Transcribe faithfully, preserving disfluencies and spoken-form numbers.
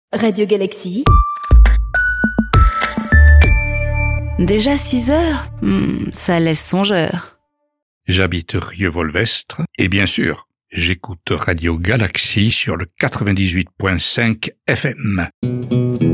Radio Galaxy. Déjà six heures hmm, Ça laisse songeur. J'habite Rieux-Volvestre et bien sûr, j'écoute Radio Galaxy sur le quatre-vingt-dix-huit virgule cinq F M.